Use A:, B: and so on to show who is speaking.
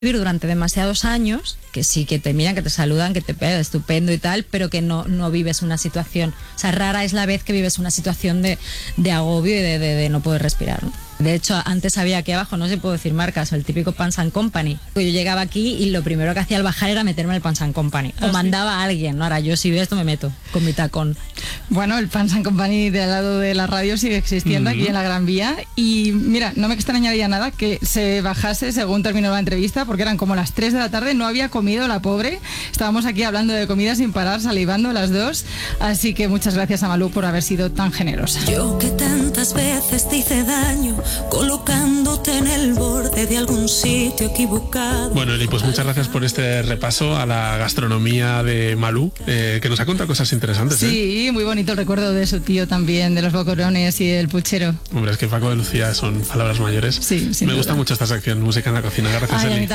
A: vivir durante demasiados años, que sí, que te miran, que te saludan, que te pegan, estupendo y tal, pero que no vives una situación, o sea, rara es la vez que vives una situación de agobio y de no poder respirar, ¿no? De hecho, antes había aquí abajo, no sé si puedo decir marcas, el típico Pans & Company. Yo llegaba aquí y lo primero que hacía al bajar era meterme en el Pans & Company. O mandaba a alguien, ¿no? Ahora yo si veo esto me meto con mi tacón.
B: Bueno, el Pans & Company de al lado de la radio sigue existiendo aquí en la Gran Vía. Y mira, no me extrañaría nada que se bajase según terminó la entrevista, porque eran como las 3 de la tarde, no había comido la pobre. Estábamos aquí hablando de comida sin parar, salivando las dos. Así que muchas gracias a Malú por haber sido tan generosa.
C: Yo que tantas veces te hice daño, colocándote en el borde de algún sitio equivocado.
D: Bueno, Eli, pues muchas gracias por este repaso a la gastronomía de Malú, que nos ha contado cosas interesantes.
B: Sí, muy bonito el recuerdo de su tío también, de los boquerones y el puchero.
D: Hombre, es que Paco de Lucía son palabras mayores.
B: Sí,
D: me gusta mucho esta sección, música en la cocina. Gracias, Eli.